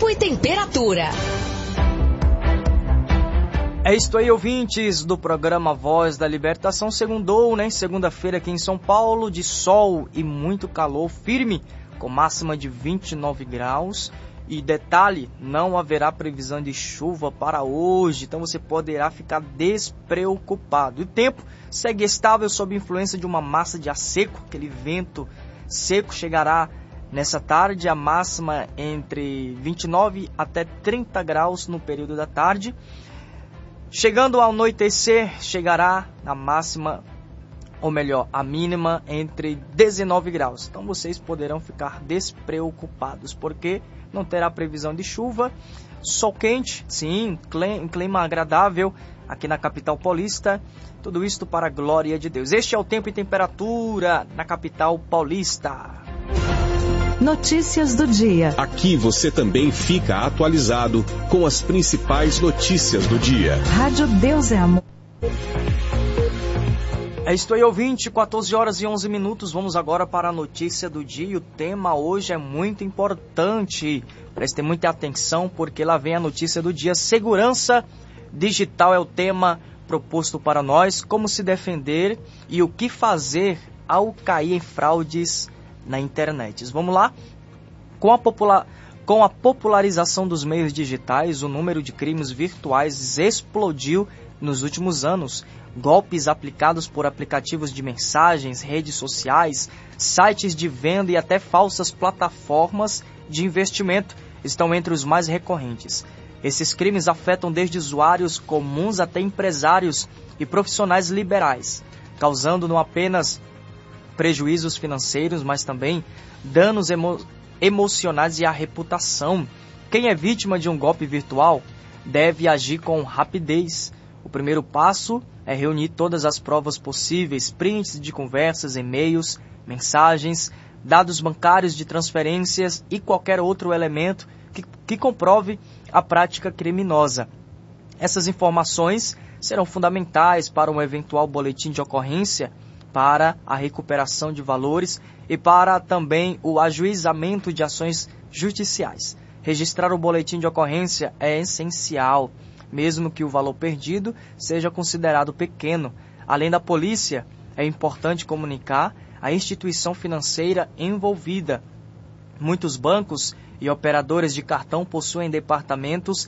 e temperatura. É isto aí, ouvintes do programa Voz da Libertação. Segundou, né? Segunda-feira aqui em São Paulo, de sol e muito calor firme, com máxima de 29 graus. E detalhe, não haverá previsão de chuva para hoje, então você poderá ficar despreocupado. E o tempo segue estável sob influência de uma massa de ar seco, aquele vento seco chegará nessa tarde, a máxima entre 29 até 30 graus no período da tarde. Chegando ao anoitecer, chegará a máxima, ou melhor, a mínima entre 19 graus. Então vocês poderão ficar despreocupados, porque não terá previsão de chuva. Sol quente, sim, clima agradável aqui na capital paulista. Tudo isto para a glória de Deus. Este é o tempo e temperatura na capital paulista. Notícias do dia. Aqui você também fica atualizado com as principais notícias do dia. Rádio Deus é Amor. É isto aí, ouvinte, 14 horas e 11 minutos. Vamos agora para a notícia do dia. E o tema hoje é muito importante. Prestem muita atenção, porque lá vem a notícia do dia. Segurança digital é o tema proposto para nós. Como se defender e o que fazer ao cair em fraudes na internet. Vamos lá? Com a popularização dos meios digitais, o número de crimes virtuais explodiu nos últimos anos. Golpes aplicados por aplicativos de mensagens, redes sociais, sites de venda e até falsas plataformas de investimento estão entre os mais recorrentes. Esses crimes afetam desde usuários comuns até empresários e profissionais liberais, causando não apenas prejuízos financeiros, mas também danos emocionais e à reputação. Quem é vítima de um golpe virtual deve agir com rapidez. O primeiro passo é reunir todas as provas possíveis, prints de conversas, e-mails, mensagens, dados bancários de transferências e qualquer outro elemento que comprove a prática criminosa. Essas informações serão fundamentais para um eventual boletim de ocorrência, para a recuperação de valores e para também o ajuizamento de ações judiciais. Registrar o boletim de ocorrência é essencial, mesmo que o valor perdido seja considerado pequeno. Além da polícia, é importante comunicar a instituição financeira envolvida. Muitos bancos e operadoras de cartão possuem departamentos